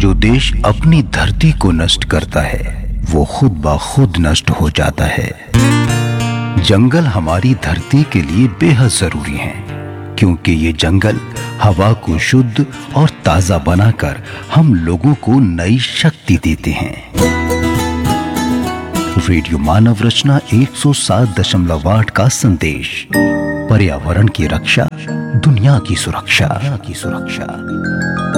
जो देश अपनी धरती को नष्ट करता है वो खुद ब खुद नष्ट हो जाता है। जंगल हमारी धरती के लिए बेहद जरूरी हैं, क्योंकि ये जंगल हवा को शुद्ध और ताजा बनाकर हम लोगों को नई शक्ति देते हैं। रेडियो मानव रचना 107.8 का संदेश, पर्यावरण की रक्षा, दुनिया की सुरक्षा।